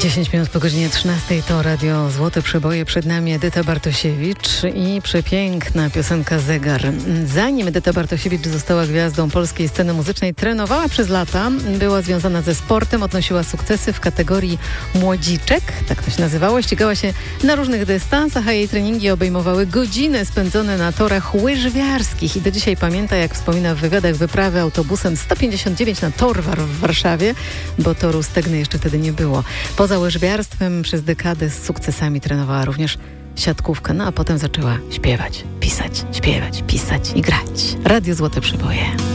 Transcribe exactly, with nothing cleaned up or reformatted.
dziesięć minut po godzinie trzynastej to Radio Złote Przeboje. Przed nami Edyta Bartosiewicz i przepiękna piosenka Zegar. Zanim Edyta Bartosiewicz została gwiazdą polskiej sceny muzycznej, trenowała przez lata, była związana ze sportem, odnosiła sukcesy w kategorii młodziczek, tak to się nazywało, ścigała się na różnych dystansach, a jej treningi obejmowały godziny spędzone na torach łyżwiarskich. I do dzisiaj pamięta, jak wspomina w wywiadach, wyprawy autobusem sto pięćdziesiąt dziewięć na Torwar w Warszawie, bo toru Stegny jeszcze wtedy nie było. Poza łyżwiarstwem przez dekadę z sukcesami trenowała również siatkówkę, no a potem zaczęła śpiewać, pisać, śpiewać, pisać i grać. Radio Złote Przeboje.